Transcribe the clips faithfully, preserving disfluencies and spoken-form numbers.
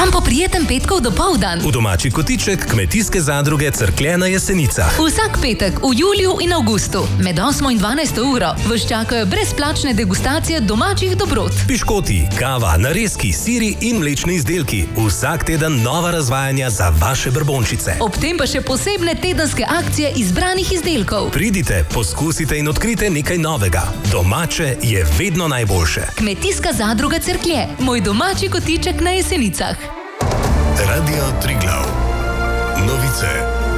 Vam pa prijeten petkov dopoldan. V domači kotiček Kmetijske zadruge Cerklje na Jesenicah. Vsak petek v juliju in avgustu med osmo in dvanajsto uro vas čakajo brezplačne degustacije domačih dobrot. Piškoti, kava, narezki, siri in mlečni izdelki. Vsak teden nova razvajanja za vaše brbončice. Ob tem pa še posebne tedenske akcije izbranih izdelkov. Pridite, poskusite in odkrite nekaj novega. Domače je vedno najboljše. Kmetijska zadruga Cerklje, moj domači kotiček na Jesenicah. Radio Triglav. Novice.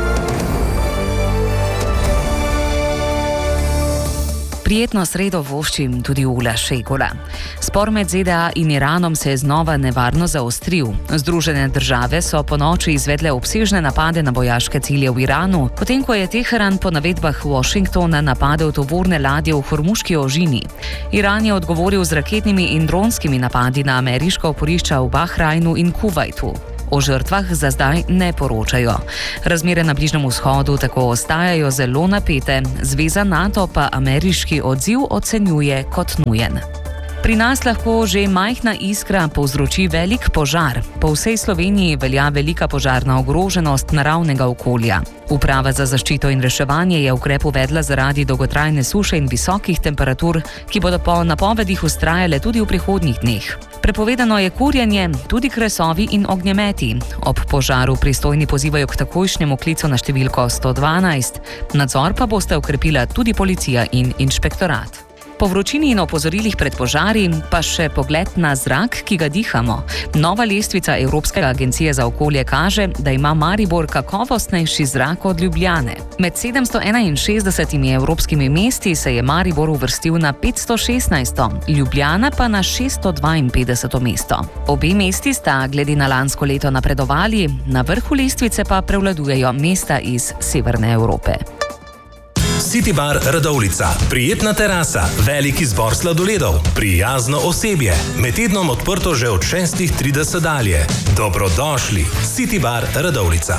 Prijetno sredo voščim tudi Ula Šegola. Spor med Z D A in Iranom se je znova nevarno zaostril. Združene države so ponoči izvedle obsežne napade na vojaške cilje v Iranu, potem ko je Teheran po navedbah Washingtona napadel tovorne ladje v Hormuški ožini. Iran je odgovoril z raketnimi in dronskimi napadi na ameriška oporišča v Bahrajnu in Kuvajtu. O žrtvah za zdaj ne poročajo. Razmere na Bližnjem vzhodu tako ostajajo zelo napete, Zveza NATO pa ameriški odziv ocenjuje kot nujen. Pri nas lahko že majhna iskra povzroči velik požar. Po vsej Sloveniji velja velika požarna ogroženost naravnega okolja. Uprava za zaščito in reševanje je ukrep uvedla zaradi dolgotrajne suše in visokih temperatur, ki bodo po napovedih vztrajale tudi v prihodnjih dneh. Prepovedano je kurjenje, tudi kresovi in ognjemeti. Ob požaru pristojni pozivajo k takojšnjemu klicu na številko sto dvanajst. Nadzor pa boste okrepila tudi policija in inšpektorat. Po vročini in opozorilih pred požari pa še pogled na zrak, ki ga dihamo. Nova lestvica Evropske agencije za okolje kaže, da ima Maribor kakovostnejši zrak od Ljubljane. Med sedemsto enainšestdesetimi evropskimi mesti se je Maribor uvrstil na petsto šestnajsto, Ljubljana pa na šeststo dvainpetdeseto mesto. Obe mesti sta glede na lansko leto napredovali, na vrhu lestvice pa prevladujejo mesta iz severne Evrope. City Bar Radovljica. Prijetna terasa, velik izbor sladoledov, prijazno osebje. Med tednom odprto že od šestih trideset dalje. Dobrodošli. City Bar Radovljica.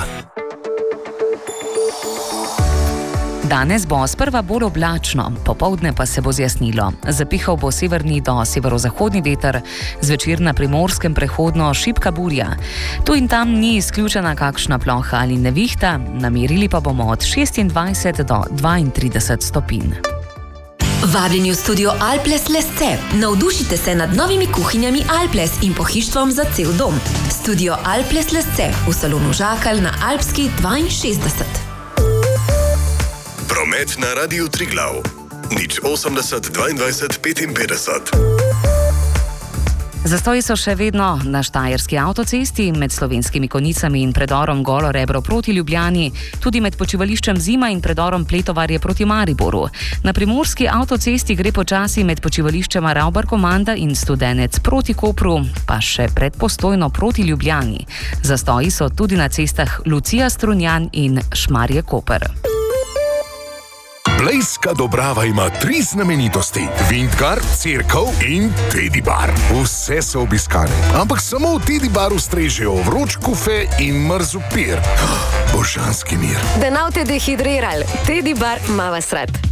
Danes bo sprva bolj oblačno, popoldne pa se bo zjasnilo. Zapihal bo severni do severozahodni veter, zvečer na Primorskem prehodno šibka burja. Tu in tam ni izključena kakšna ploha ali nevihta, namerili pa bomo od šestindvajset do dvaintrideset stopinj. Vabljeni v studio Alples Lesce. Navdušite se nad novimi kuhinjami Alples in pohištvom za cel dom. Studio Alples Lesce v salonu Žakal na Alpski dvainšestdeset. Promet na Radiu Triglav. nič osemdeset dvaindvajset petinpetdeset. Zastoji so še vedno na Štajerski avtocesti, med Slovenskimi Konjicami in predorom Golo Rebro proti Ljubljani, tudi med počivališčem Zima in predorom Pletovarje proti Mariboru. Na Primorski avtocesti gre počasi med počivališčema Ravbar-Komanda in Studenec proti Kopru, pa še pred Postojno proti Ljubljani. Zastoji so tudi na cestah Lucija-Strunjan in Šmarje-Koper. Blejska Dobrava ima tri znamenitosti. Vintgar, Cerkev in Teddy Bar. Vse so obiskane, ampak samo v Teddy Baru strežejo vroč kufe in mrzel pir. Božanski mir. Da nav te dehidriral, Teddy Bar ima vas rad.